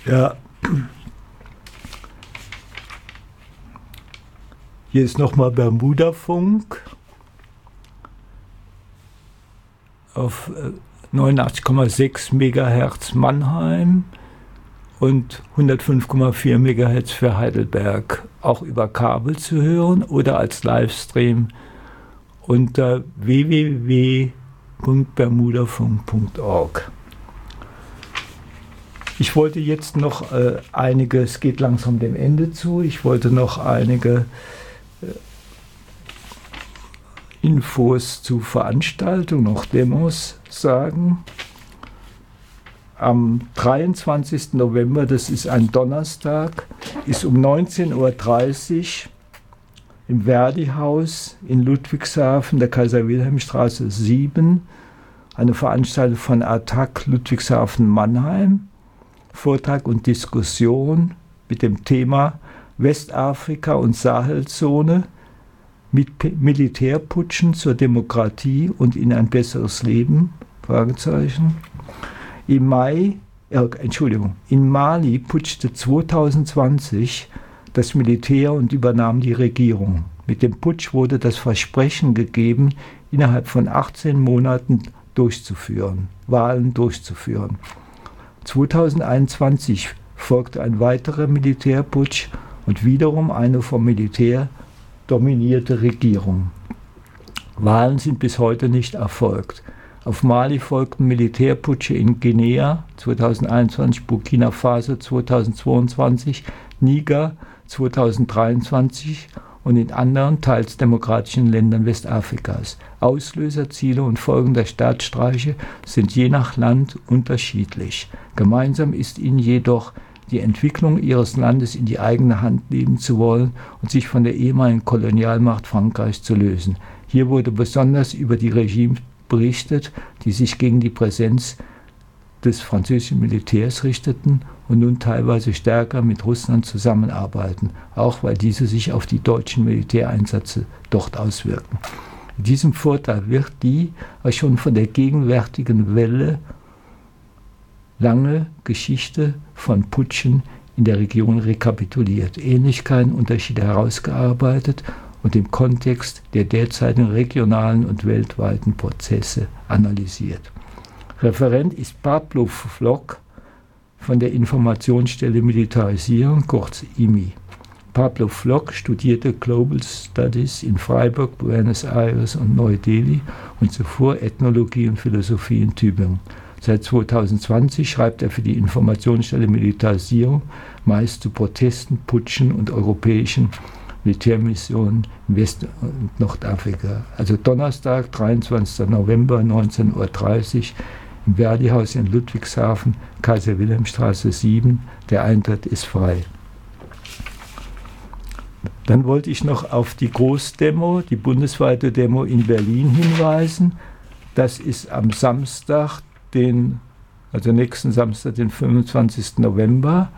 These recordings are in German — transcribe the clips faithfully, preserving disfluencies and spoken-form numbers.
Ja. Hier ist nochmal Bermuda-Funk auf neunundachtzig Komma sechs Megahertz Mannheim und hundertfünf Komma vier Megahertz für Heidelberg, auch über Kabel zu hören oder als Livestream unter w w w punkt bermudafunk punkt org. Ich wollte jetzt noch äh, einige, es geht langsam dem Ende zu, ich wollte noch einige äh, Infos zu Veranstaltungen, noch Demos sagen. Am dreiundzwanzigsten November, das ist ein Donnerstag, ist um neunzehn Uhr dreißig im Verdi-Haus in Ludwigshafen, der Kaiser-Wilhelm-Straße sieben, eine Veranstaltung von A T A C Ludwigshafen-Mannheim, Vortrag und Diskussion mit dem Thema Westafrika und Sahelzone mit Militärputschen zur Demokratie und in ein besseres Leben, Fragezeichen. Im Mai, äh, Entschuldigung, in Mali putschte zweitausendzwanzig das Militär und übernahm die Regierung. Mit dem Putsch wurde das Versprechen gegeben, innerhalb von achtzehn Monaten durchzuführen, Wahlen durchzuführen. zweitausendeinundzwanzig folgte ein weiterer Militärputsch und wiederum eine vom Militär dominierte Regierung. Wahlen sind bis heute nicht erfolgt. Auf Mali folgten Militärputsche in Guinea zweitausendeinundzwanzig, Burkina Faso zweitausendzweiundzwanzig, Niger zweitausenddreiundzwanzig und in anderen, teils demokratischen Ländern Westafrikas. Auslöser, Ziele und Folgen der Staatsstreiche sind je nach Land unterschiedlich. Gemeinsam ist ihnen jedoch, die Entwicklung ihres Landes in die eigene Hand nehmen zu wollen und sich von der ehemaligen Kolonialmacht Frankreichs zu lösen. Hier wurde besonders über die Regimes berichtet, die sich gegen die Präsenz des französischen Militärs richteten und nun teilweise stärker mit Russland zusammenarbeiten, auch weil diese sich auf die deutschen Militäreinsätze dort auswirken. In diesem Vortrag wird die schon von der gegenwärtigen Welle lange Geschichte von Putschen in der Region rekapituliert, Ähnlichkeiten, Unterschiede herausgearbeitet und im Kontext der derzeitigen regionalen und weltweiten Prozesse analysiert. Referent ist Pablo Flock von der Informationsstelle Militarisierung, kurz I M I. Pablo Flock studierte Global Studies in Freiburg, Buenos Aires und Neu-Delhi und zuvor Ethnologie und Philosophie in Tübingen. Seit zweitausendzwanzig schreibt er für die Informationsstelle Militarisierung, meist zu Protesten, Putschen und europäischen Militärmissionen in West- und Nordafrika. Also Donnerstag, dreiundzwanzigsten November, neunzehn Uhr dreißig im Verdi-Haus in Ludwigshafen, Kaiser-Wilhelm-Straße sieben. Der Eintritt ist frei. Dann wollte ich noch auf die Großdemo, die bundesweite Demo in Berlin hinweisen. Das ist am Samstag, den, also nächsten Samstag, den fünfundzwanzigsten November.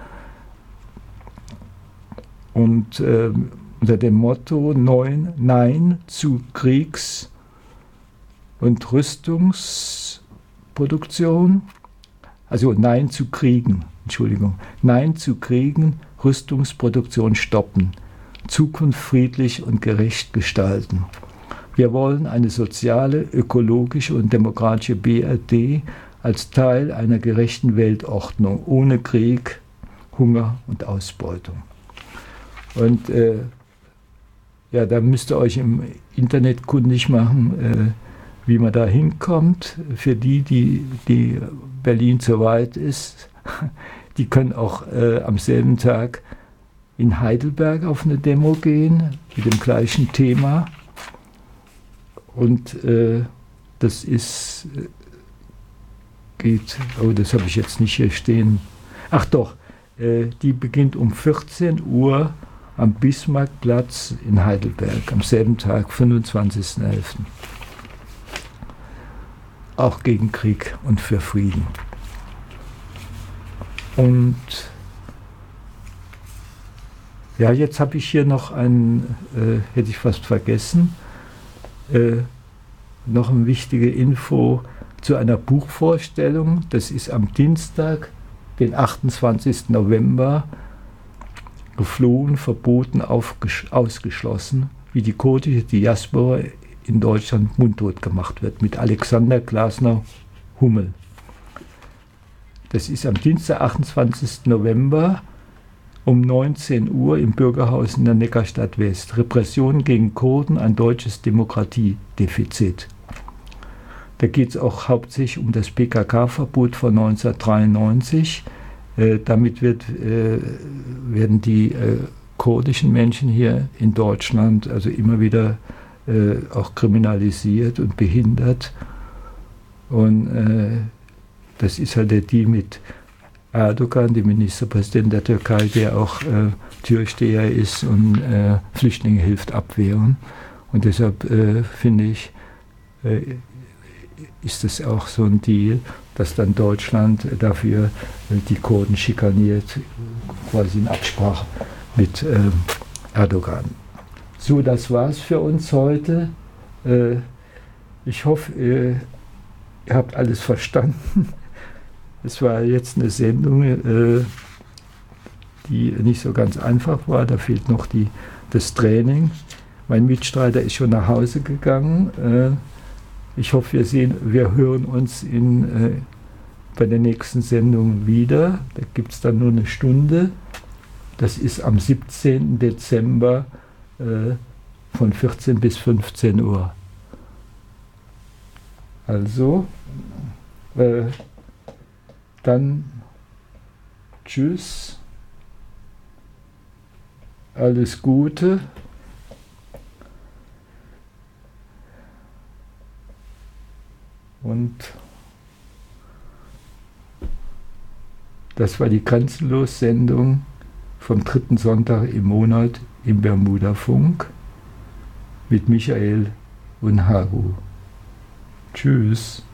Und äh, unter dem Motto neun, Nein zu Kriegs- und Rüstungsproduktion, also Nein zu Kriegen, Entschuldigung, Nein zu Kriegen, Rüstungsproduktion stoppen, Zukunft friedlich und gerecht gestalten. Wir wollen eine soziale, ökologische und demokratische B R D als Teil einer gerechten Weltordnung, ohne Krieg, Hunger und Ausbeutung. Und äh, ja, da müsst ihr euch im Internet kundig machen, äh, wie man da hinkommt. Für die, die, die Berlin zu weit ist, die können auch äh, am selben Tag in Heidelberg auf eine Demo gehen, mit dem gleichen Thema. Und äh, das ist, äh, geht, oh, das habe ich jetzt nicht hier stehen. Ach doch, äh, die beginnt um vierzehn Uhr am Bismarckplatz in Heidelberg, am selben Tag, fünfundzwanzigsten elften Auch gegen Krieg und für Frieden. Und ja, jetzt habe ich hier noch einen, äh, hätte ich fast vergessen, äh, noch eine wichtige Info zu einer Buchvorstellung. Das ist am Dienstag, den achtundzwanzigsten November geflohen, verboten, ausgeschlossen, wie die kurdische Diaspora in Deutschland mundtot gemacht wird, mit Alexander Glasner Hummel. Das ist am Dienstag, achtundzwanzigsten November um neunzehn Uhr im Bürgerhaus in der Neckarstadt West. Repression gegen Kurden, ein deutsches Demokratiedefizit. Da geht es auch hauptsächlich um das P K K-Verbot von neunzehnhundertdreiundneunzig. Äh, damit wird, äh, werden die äh, kurdischen Menschen hier in Deutschland also immer wieder äh, auch kriminalisiert und behindert. Und äh, das ist halt der Deal mit Erdogan, dem Ministerpräsidenten der Türkei, der auch äh, Türsteher ist und äh, Flüchtlinge hilft abwehren. Und deshalb äh, finde ich, äh, ist es auch so ein Deal, dass dann Deutschland dafür äh, die Kurden schikaniert, quasi in Absprache mit äh, Erdogan. So, das war's für uns heute. Äh, ich hoffe, äh, ihr habt alles verstanden. Es war jetzt eine Sendung, äh, die nicht so ganz einfach war. Da fehlt noch die, das Training. Mein Mitstreiter ist schon nach Hause gegangen. Äh, ich hoffe, wir sehen, wir hören uns in, äh, bei der nächsten Sendung wieder. Da gibt es dann nur eine Stunde. Das ist am siebzehnten Dezember äh, von vierzehn bis fünfzehn Uhr. Also, äh, dann tschüss, alles Gute. Und das war die Grenzenlos-Sendung vom dritten Sonntag im Monat im Bermuda-Funk mit Michael und Haru. Tschüss.